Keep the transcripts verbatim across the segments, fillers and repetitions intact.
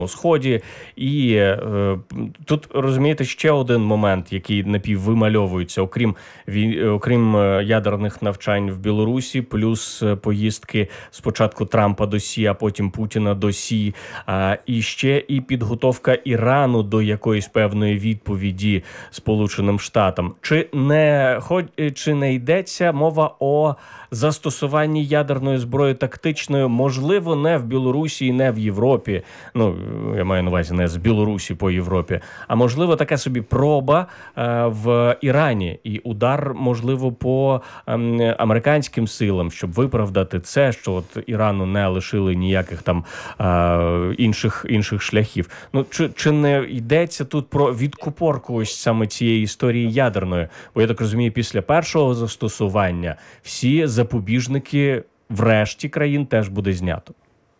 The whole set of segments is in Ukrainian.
Сході. І е, тут, розумієте, ще один момент, який напіввимальовується, окрім, вій, окрім ядерних навчань в Білорусі, плюс поїздки спочатку Трампа до Сі, а потім Путіна до Сі, а, і ще і підготовка Ірану до якоїсь певної відповіді Сполученим Штатам. Чи не, чи не йдеться мова о застосуванні ядерної зброї тактичної, можливо, не в Білорусі і не в Європі, ну, я маю на увазі не з Білорусі по Європі, а можливо така собі проба е, в Ірані і удар, можливо, по е, американським силам, щоб виправдати це, що от Ірану не лишили ніяких там е, інших, інших шляхів. Ну, чи, чи не йдеться тут про відкупорку ось саме цієї історії ядерної? Бо я так розумію, після першого застосування всі запобіжники в решті країн теж буде знято.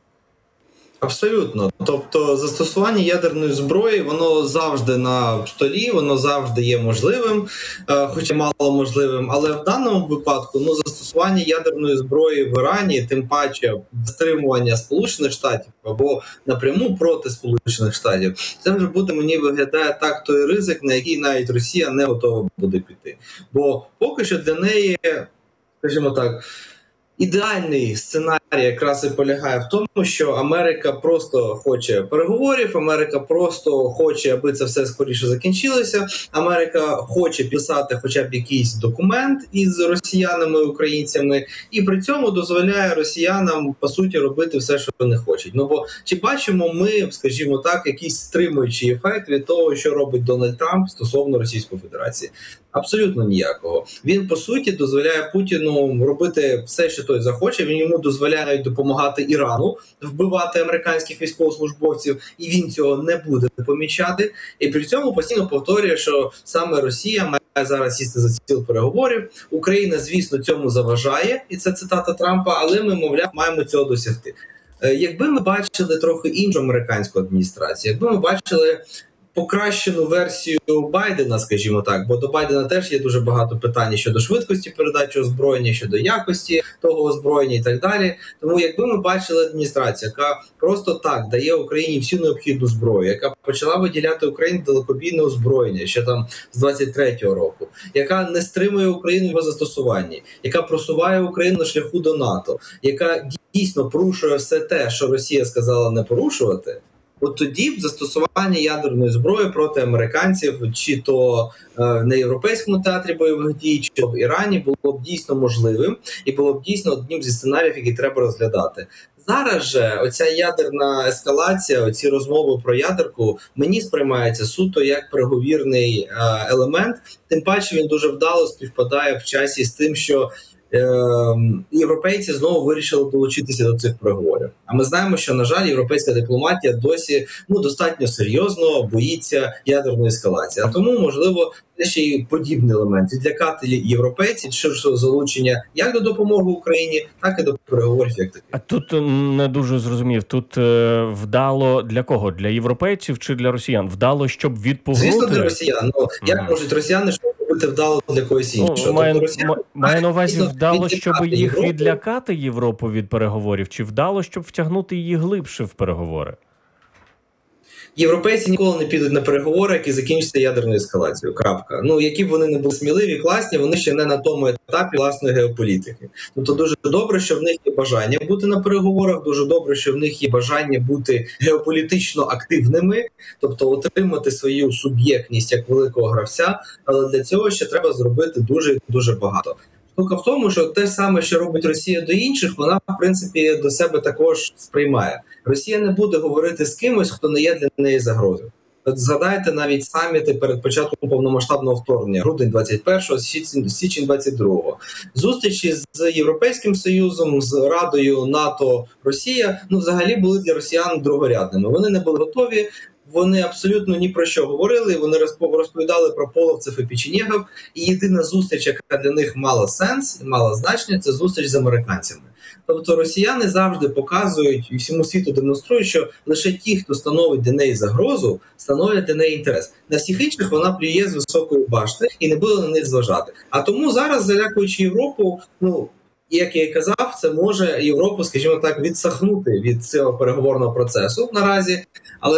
Абсолютно. Тобто застосування ядерної зброї, воно завжди на столі, воно завжди є можливим, хоча мало можливим. Але в даному випадку ну, застосування ядерної зброї в Ірані, тим паче стримування Сполучених Штатів або напряму проти Сполучених Штатів, це вже буде, мені виглядає так, той ризик, на який навіть Росія не готова буде піти. Бо поки що для неї, скажімо так, ідеальний сценарій якраз і полягає в тому, що Америка просто хоче переговорів, Америка просто хоче, аби це все скоріше закінчилося, Америка хоче писати хоча б якийсь документ із росіянами, українцями, і при цьому дозволяє росіянам, по суті, робити все, що вони хочуть. Ну, бо чи бачимо ми, скажімо так, якийсь стримуючий ефект від того, що робить Дональд Трамп стосовно Російської Федерації? Абсолютно ніякого. Він, по суті, дозволяє Путіну робити все, що той захоче. Він йому дозволяє навіть допомагати Ірану вбивати американських військовослужбовців, і він цього не буде помічати. І при цьому постійно повторює, що саме Росія має зараз сісти за стіл переговорів. Україна, звісно, цьому заважає, і це цитата Трампа, але ми, мовляв, маємо цього досягти. Якби ми бачили трохи іншу американську адміністрацію, якби ми бачили покращену версію Байдена, скажімо так, бо до Байдена теж є дуже багато питань щодо швидкості передачі озброєння, щодо якості того озброєння і так далі. Тому якби ми бачили адміністрацію, яка просто так дає Україні всю необхідну зброю, яка почала виділяти Україні далекобійне озброєння ще там з двадцять третього року, яка не стримує Україну в його застосуванні, яка просуває Україну на шляху до НАТО, яка дійсно порушує все те, що Росія сказала не порушувати, от тоді б застосування ядерної зброї проти американців, чи то е, на Європейському театрі бойових дій, чи в Ірані, було б дійсно можливим і було б дійсно одним зі сценаріїв, які треба розглядати. Зараз же оця ядерна ескалація, оці розмови про ядерку, мені сприймається суто як переговірний е, елемент, тим паче він дуже вдало співпадає в часі з тим, що європейці знову вирішили долучитися до цих переговорів. А ми знаємо, що, на жаль, європейська дипломатія досі ну, достатньо серйозно боїться ядерної ескалації. А тому, можливо, це ще й подібний елемент. Відлякати європейців, ширшого залучення як до допомоги Україні, так і до переговорів як таких. А тут не дуже зрозумів. Тут е, вдало для кого? Для європейців чи для росіян? Вдало, щоб відпугнути? Звісно, для росіян. Ну, як mm-hmm. можуть росіяни бути вдало для когось іншого? Ну, має, тобто, має на увазі вдало, щоб їх Європу. відлякати Європу від переговорів, чи вдало, щоб втягнути її глибше в переговори? Європейці ніколи не підуть на переговори, які закінчаться ядерною ескалацією. Крапка. Ну, які б вони не були сміливі, класні, вони ще не на тому етапі власної геополітики. Тобто дуже добре, що в них є бажання бути на переговорах, дуже добре, що в них є бажання бути геополітично активними, тобто отримати свою суб'єктність як великого гравця, але для цього ще треба зробити дуже-дуже багато. Штука в тому, що те саме, що робить Росія до інших, вона, в принципі, до себе також сприймає. Росія не буде говорити з кимось, хто не є для неї загрозою. От згадайте навіть саміти перед початком повномасштабного вторгнення, грудень двадцять першого, січень двадцять другого. Зустрічі з Європейським Союзом, з Радою НАТО, Росія, ну, взагалі були для росіян другорядними. Вони не були готові. Вони абсолютно ні про що говорили, вони розповідали про половців і печенєгів, і єдина зустріч, яка для них мала сенс і мала значення, це зустріч з американцями. Тобто росіяни завжди показують і всьому світу демонструють, що лише ті, хто становить для неї загрозу, становлять для неї інтерес. На всіх інших вона плює з високої башти і не буде на них зважати. А тому зараз, залякуючи Європу, ну, як я і казав, це може Європу, скажімо так, відсахнути від цього переговорного процесу наразі, але